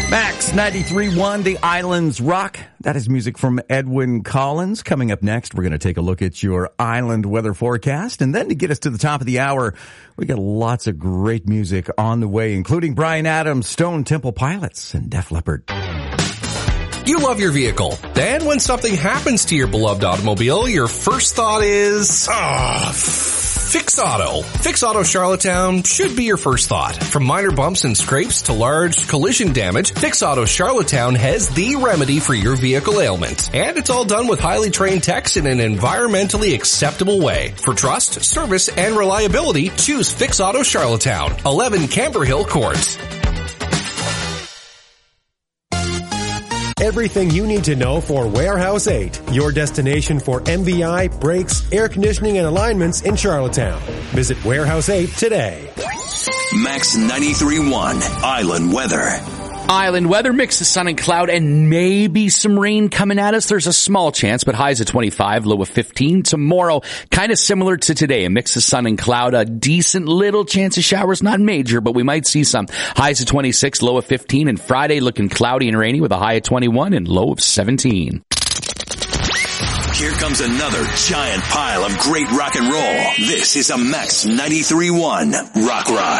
Max 93.1, The Islands Rock. That is music from Edwyn Collins. Coming up next, we're going to take a look at your island weather forecast. And then to get us to the top of the hour, we got lots of great music on the way, including Bryan Adams, Stone Temple Pilots, and Def Leppard. You love your vehicle. Then when something happens to your beloved automobile, your first thought is, Fix Auto. Fix Auto Charlottetown should be your first thought. From minor bumps and scrapes to large collision damage, Fix Auto Charlottetown has the remedy for your vehicle ailment. And it's all done with highly trained techs in an environmentally acceptable way. For trust, service, and reliability, choose Fix Auto Charlottetown, 11 Camber Hill Court. Everything you need to know for Warehouse 8, your destination for MVI, brakes, air conditioning, and alignments in Charlottetown. Visit Warehouse 8 today. Max 93.1 Island Weather. Island weather, mix of sun and cloud, and maybe some rain coming at us. There's a small chance, but highs at 25, low of 15. Tomorrow, kind of similar to today, a mix of sun and cloud, a decent little chance of showers, not major, but we might see some. Highs at 26, low of 15, and Friday looking cloudy and rainy with a high of 21 and low of 17. Here comes another giant pile of great rock and roll. This is a Max 93.1 Rock Ride.